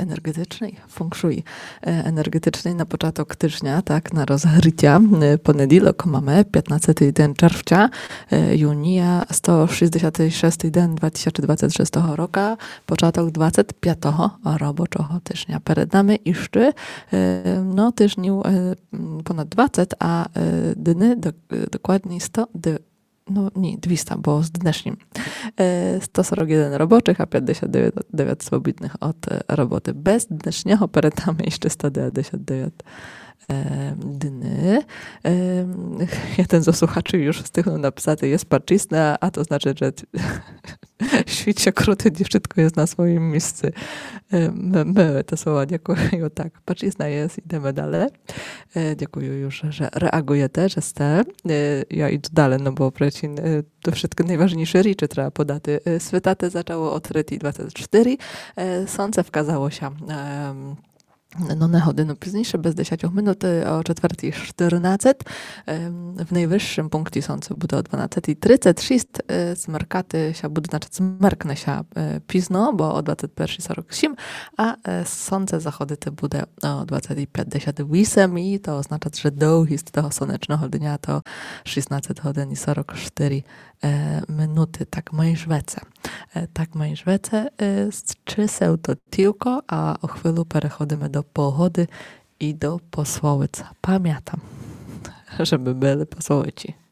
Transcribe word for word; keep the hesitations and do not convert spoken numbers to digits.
energetycznej, feng shui energetycznej na początek tygodnia, tak, na rozgrycia. Poniedziałek mamy piętnasty dzień czerwca, junia sto sześćdziesiąty szósty dzień dwa tysiące dwudziestego szóstego roku, początek dwudziestego piątego roboczego tygodnia. Przed nami jeszcze no tygodniu ponad dwadzieścia, a dny do, dokładniej sto, no nie, dwieście, bo z dnesznim. sto czterdzieści jeden roboczych, a pięćdziesiąt dziewięć swobodnych od roboty. Bez dneszniego przed nami jeszcze sto dziewięćdziesiąt dziewięć dny. Jeden z słuchaczy już stychnął napisany jest paczysna, a to znaczy, że świt się króty, gdzie wszystko jest na swoim miejscu. My, my te słowa dziękuję. Tak, paczysna jest, idziemy dalej. Dziękuję już, że reagujecie, że ste. Ja idę dalej, no bo przecież to wszystkie najważniejsze rzeczy trzeba podać. Swytaty zaczęło od trzeciej dwadzieścia cztery. Słońce wkazało się no na godziny późniejsze, bez dziesięć minut, o czwartej czternaście. W najwyższym punkcie słońce bude o dwunastej trzydzieści sześć. Zmerkaty się bude, znaczy zmerknę się późno, bo o dwudziestej pierwszej czterdzieści osiem, a słońce zachody to bude o dwudziestej pięćdziesiąt osiem i to oznacza, że długi z tego słonecznego dnia to szesnaście godzin i czterdzieści cztery minuty. Tak moi żwece. Tak moi żwece. Strzyseł to tylko, a o chwilę przechodzimy do pogody i do posłowic. Pamiętam, żeby byli posłowici.